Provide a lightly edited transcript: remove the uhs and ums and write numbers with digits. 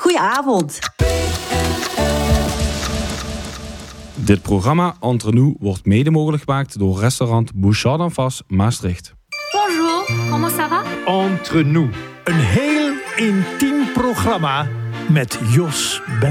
Goedenavond. Dit programma Entre nous wordt mede mogelijk gemaakt door restaurant Bouchard d'en Face Maastricht. Bonjour, comment ça va? Entre nous. Een heel intiem programma met Jos Ben.